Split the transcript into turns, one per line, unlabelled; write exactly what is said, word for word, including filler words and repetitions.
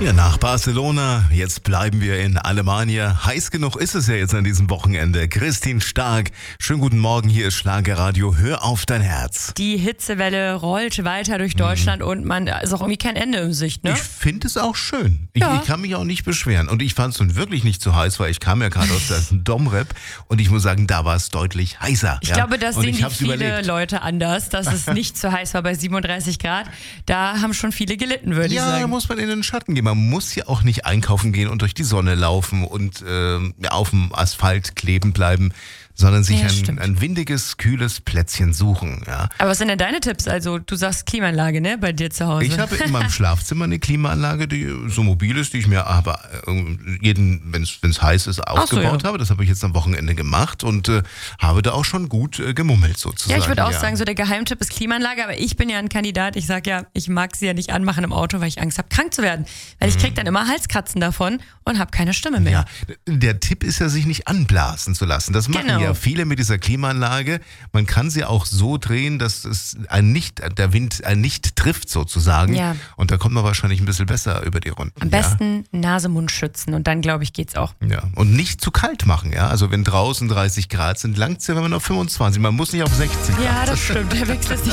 Ja, nach Barcelona, jetzt bleiben wir in Alemannia. Heiß genug ist es ja jetzt an diesem Wochenende. Christine Stark, schönen guten Morgen, hier ist Schlagerradio, hör auf dein Herz.
Die Hitzewelle rollt weiter durch Deutschland mhm. und man ist auch irgendwie kein Ende in Sicht, ne?
Ich finde es auch schön. Ich,
Ja.
ich kann mich auch nicht beschweren. Und ich fand es nun wirklich nicht zu heiß, weil ich kam ja gerade aus der Domrep und ich muss sagen, da war es deutlich heißer.
Ich
ja?
glaube, das
und
sehen
ich
die
hab's
viele
überlebt.
Leute anders, dass es nicht zu heiß war bei siebenunddreißig Grad. Da haben schon viele gelitten, würde ich
Ja, da
sagen.
muss man in den Schatten gehen. Man muss ja auch nicht einkaufen gehen und durch die Sonne laufen und ähm, ja, auf dem Asphalt kleben bleiben, sondern sich
Ja,
ein,
stimmt.
ein windiges, kühles Plätzchen suchen. Ja.
Aber was sind denn deine Tipps? Also du sagst Klimaanlage, ne, bei dir zu Hause.
Ich habe in meinem Schlafzimmer eine Klimaanlage, die so mobil ist, die ich mir aber äh, jeden, wenn es heiß ist, aufgebaut
ja.
habe. Das habe ich jetzt am Wochenende gemacht und äh, habe da auch schon gut äh, gemummelt sozusagen.
Ja, ich würde auch
ja.
sagen, so der Geheimtipp ist Klimaanlage, aber ich bin ja ein Kandidat, ich sag ja, ich mag sie ja nicht anmachen im Auto, weil ich Angst habe, krank zu werden. Weil ich krieg dann immer Halskratzen davon und habe keine Stimme mehr.
Ja, der Tipp ist ja, sich nicht anblasen zu lassen. Das machen
Genau.
ja viele mit dieser Klimaanlage. Man kann sie auch so drehen, dass es ein nicht, der Wind ein nicht trifft sozusagen.
Ja.
Und da kommt man wahrscheinlich ein bisschen besser über die Runden.
Am besten Nase, Mund schützen und dann, glaube ich, geht's auch.
Ja. Ja. Und nicht zu kalt machen. Ja. Also wenn draußen dreißig Grad sind, langt's ja, wenn man auf fünfundzwanzig. Man muss nicht auf sechzehn Grad.
Ja, das stimmt. Der Wechsel ist nicht